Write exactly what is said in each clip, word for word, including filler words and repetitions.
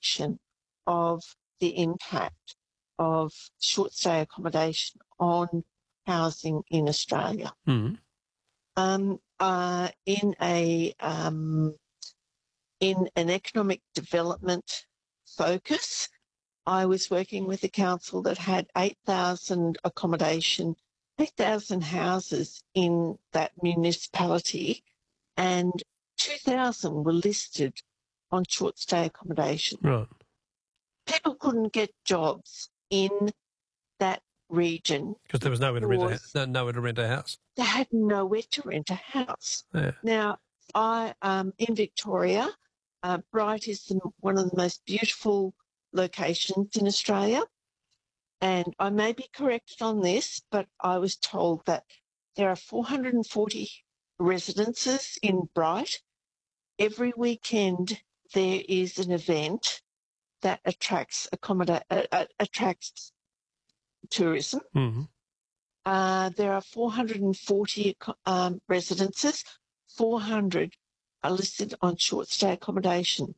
reflection of the impact of short stay accommodation on housing in Australia. Mm. Um, uh, in a um, in an economic development focus, I was working with a council that had eight thousand accommodation, eight thousand houses in that municipality, and two thousand were listed on short stay accommodation. Right. People couldn't get jobs in that region Because there was nowhere to rent a, because no, nowhere to rent a house. they had nowhere to rent a house. Yeah. Now, I um, in Victoria, uh, Bright is the, one of the most beautiful locations in Australia. And I may be corrected on this, but I was told that there are four hundred forty residences in Bright. Every weekend there is an event that attracts accommodate uh, uh, attracts tourism. Mm-hmm. Uh, there are four hundred forty um, residences. four hundred are listed on short stay accommodation.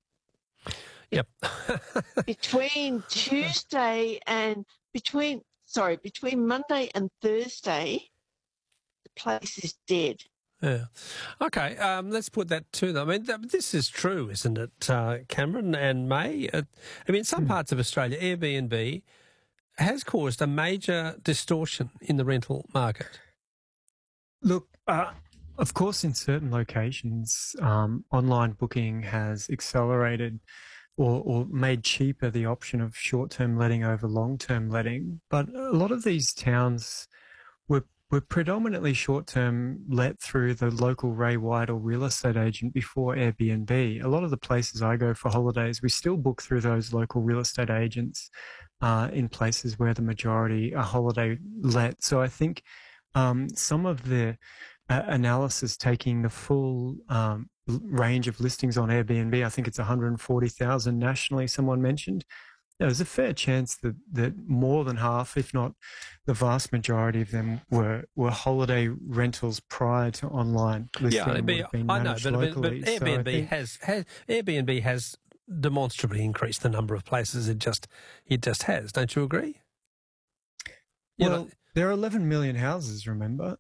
Yep. Between Tuesday and between sorry between Monday and Thursday, the place is dead. Yeah. Okay. Um, let's put that to them. I mean, th- this is true, isn't it, uh, Cameron and May? Uh, I mean, in some Hmm. parts of Australia, Airbnb has caused a major distortion in the rental market. Look, uh, of course, in certain locations, um, online booking has accelerated or, or made cheaper the option of short-term letting over long-term letting. But a lot of these towns were were predominantly short-term let through the local Ray White or real estate agent before Airbnb. A lot of the places I go for holidays, we still book through those local real estate agents uh, in places where the majority are holiday let. So I think um, some of the uh, analysis taking the full um, range of listings on Airbnb, I think it's one hundred forty thousand nationally, someone mentioned. There's a fair chance that, that more than half, if not the vast majority of them, were were holiday rentals prior to online listing. Yeah, it'd be, would have been I know, managed but, but, but locally. So I Airbnb think- has, has Airbnb has demonstrably increased the number of places. It just it just has. Don't you agree? You Well, know- there are eleven million houses, remember?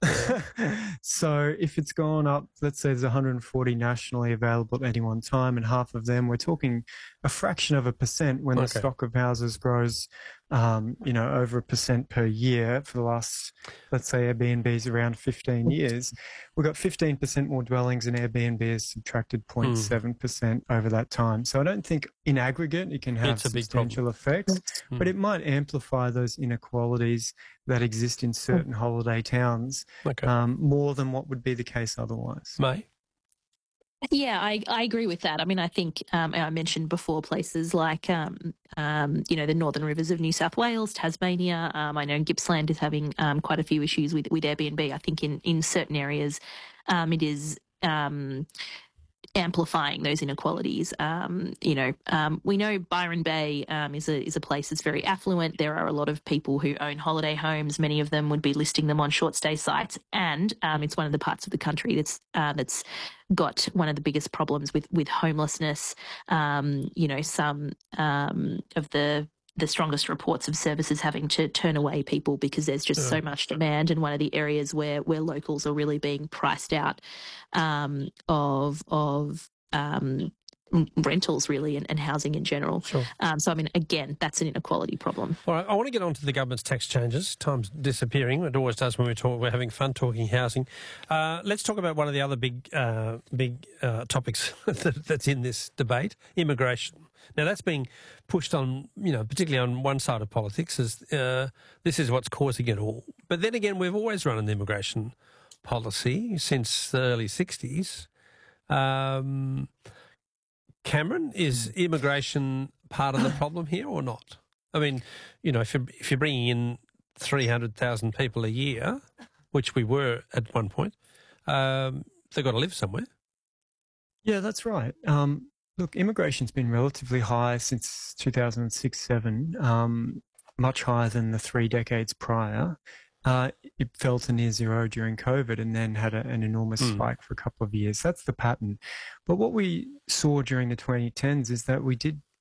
So if it's gone up, let's say there's one hundred forty nationally available at any one time, and half of them, we're talking a fraction of a percent when the Okay. stock of houses grows, um, you know, over a percent per year for the last, let's say Airbnb's around fifteen years. We've got fifteen percent more dwellings, and Airbnb has subtracted zero point seven percent over that time. So I don't think in aggregate it can have It's a big substantial effects, Hmm. but it might amplify those inequalities that exist in certain holiday towns Okay. um, more than what would be the case otherwise. May? Yeah, I, I agree with that. I mean, I think um, I mentioned before places like, um, um, you know, the Northern Rivers of New South Wales, Tasmania. Um, I know Gippsland is having um, quite a few issues with, with Airbnb. I think in, in certain areas um, it is um, amplifying those inequalities. Um, you know, um, we know Byron Bay um, is a is a place that's very affluent. There are a lot of people who own holiday homes. Many of them would be listing them on short stay sites, and um, it's one of the parts of the country that's uh, that's got one of the biggest problems with with homelessness. Um, you know, some um, of the the strongest reports of services having to turn away people because there's just Yeah. so much demand, and one of the areas where where locals are really being priced out um, of of um, rentals really and, and housing in general. Sure. Um, so I mean, again, that's an inequality problem. All right, I want to get on to the government's tax changes. Time's disappearing. It always does when we talk. We're having fun talking housing. Uh, let's talk about one of the other big, uh, big uh, topics that, that's in this debate: immigration. Now, that's being pushed on, you know, particularly on one side of politics, as uh, this is what's causing it all. But then again, we've always run an immigration policy since the early sixties. Um, Cameron, is immigration part of the problem here or not? I mean, you know, if you're, if you're bringing in three hundred thousand people a year, which we were at one point, um, they've got to live somewhere. Yeah, that's right. Um, look, immigration's been relatively high since two thousand six seven, um, much higher than the three decades prior. Uh, it fell to near zero during COVID and then had a, an enormous Mm. spike for a couple of years. That's the pattern. But what we saw during the twenty tens is that we did